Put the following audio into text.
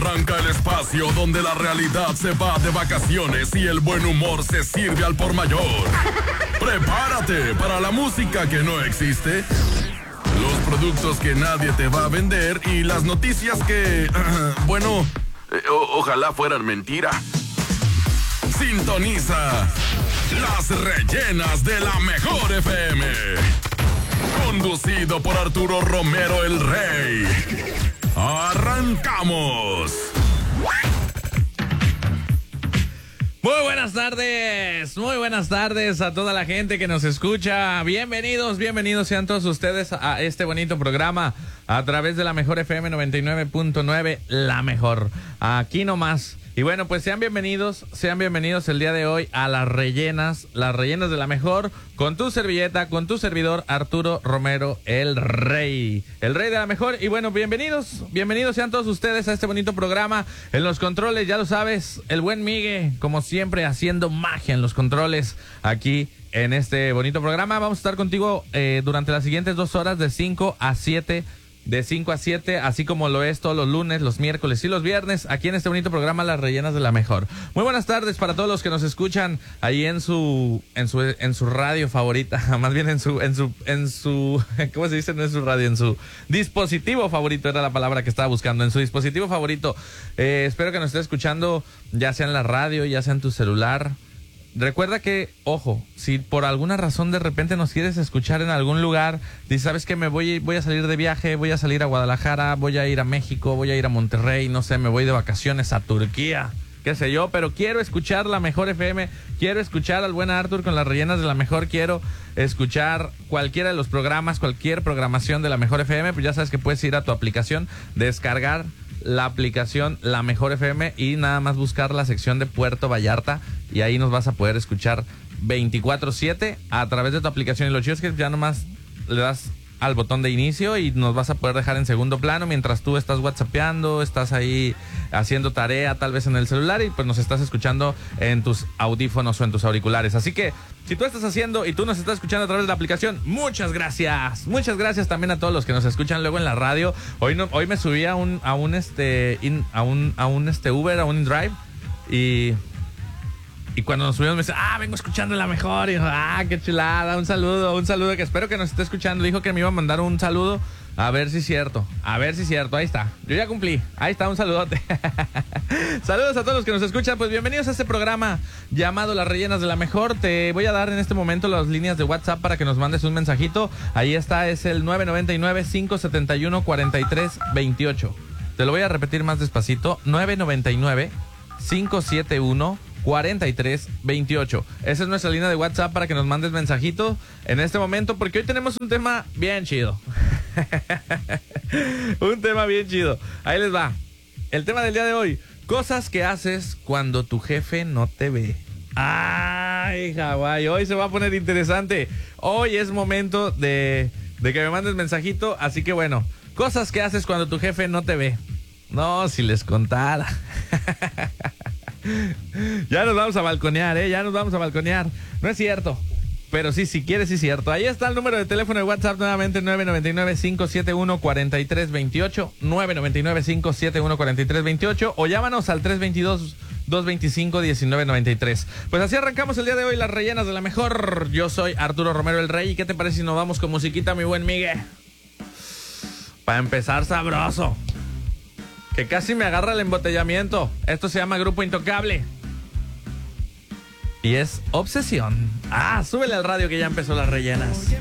Arranca el espacio donde la realidad se va de vacaciones y el buen humor se sirve al por mayor. Prepárate para la música que no existe, los productos que nadie te va a vender y las noticias que, bueno, ojalá fueran mentira. Sintoniza Las Rellenas de la Mejor FM. Conducido por Arturo Romero el Rey. ¡Arrancamos! Muy buenas tardes a toda la gente que nos escucha. Bienvenidos sean todos ustedes a este bonito programa a través de la Mejor FM 99.9, La Mejor. Aquí nomás. Y bueno, pues sean bienvenidos el día de hoy a las rellenas de la Mejor, con tu servilleta, con tu servidor Arturo Romero el Rey de la Mejor. Y bueno, bienvenidos sean todos ustedes a este bonito programa. En los controles, ya lo sabes, el buen Migue, como siempre, haciendo magia en los controles aquí en este bonito programa. Vamos a estar contigo durante las siguientes 2 horas de 5 a 7. De 5 a 7, así como lo es todos los lunes, los miércoles y los viernes, aquí en este bonito programa Las Rellenas de la Mejor. Muy buenas tardes para todos los que nos escuchan ahí en su radio favorita, más bien en su ¿cómo se dice? No es su radio, en su dispositivo favorito, era la palabra que estaba buscando, en su dispositivo favorito. Espero que nos esté escuchando, ya sea en la radio, ya sea en tu celular. Recuerda que, ojo, si por alguna razón de repente nos quieres escuchar en algún lugar, dices, ¿sabes qué? Voy a salir de viaje, voy a salir a Guadalajara, voy a ir a México, voy a ir a Monterrey, no sé, me voy de vacaciones a Turquía, qué sé yo, pero quiero escuchar la Mejor FM, quiero escuchar al buen Arthur con las rellenas de la Mejor, quiero escuchar cualquiera de los programas, cualquier programación de la Mejor FM, pues ya sabes que puedes ir a tu aplicación, descargar la aplicación La Mejor FM y nada más buscar la sección de Puerto Vallarta y ahí nos vas a poder escuchar 24/7 a través de tu aplicación. Y lo chido es que ya nomás le das al botón de inicio y nos vas a poder dejar en segundo plano mientras tú estás whatsappeando, estás ahí haciendo tarea tal vez en el celular y pues nos estás escuchando en tus audífonos o en tus auriculares. Así que si tú estás haciendo y tú nos estás escuchando a través de la aplicación, muchas gracias también a todos los que nos escuchan luego en la radio. Hoy me subí a un Uber, a un InDrive y cuando nos subimos me dice, vengo escuchando la Mejor. Y dijo, qué chulada, un saludo que espero que nos esté escuchando. Dijo que me iba a mandar un saludo. A ver si es cierto, ahí está. Yo ya cumplí, ahí está, un saludote. Saludos a todos los que nos escuchan. Pues bienvenidos a este programa llamado Las Rellenas de la Mejor. Te voy a dar en este momento las líneas de WhatsApp para que nos mandes un mensajito. Ahí está, es el 999-571-4328. Te lo voy a repetir más despacito, 999-571-4328. Esa es nuestra línea de WhatsApp para que nos mandes mensajito en este momento, porque hoy tenemos un tema bien chido. Un tema bien chido. Ahí les va. El tema del día de hoy: cosas que haces cuando tu jefe no te ve. Ay, Hawái, hoy se va a poner interesante. Hoy es momento de que me mandes mensajito. Así que bueno, cosas que haces cuando tu jefe no te ve. No, si les contara. Ya nos vamos a balconear, No es cierto, pero sí, si quieres, sí es cierto. Ahí está el número de teléfono de WhatsApp nuevamente, 999-571-4328, 999-571-4328, o llámanos al 322-225-1993. Pues así arrancamos el día de hoy Las Rellenas de la Mejor. Yo soy Arturo Romero el Rey. ¿Y qué te parece si nos vamos con musiquita, mi buen Migue? Para empezar sabroso, que casi me agarra el embotellamiento. Esto se llama Grupo Intocable y es Obsesión. Súbele al radio que ya empezó Las Rellenas.